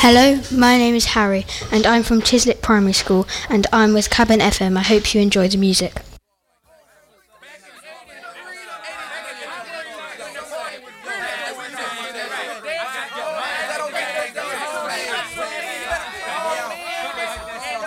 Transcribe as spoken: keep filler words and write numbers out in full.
Hello, my name is Harry and I'm from Chislett Primary School and I'm with Cabin F M. I hope you enjoy the music.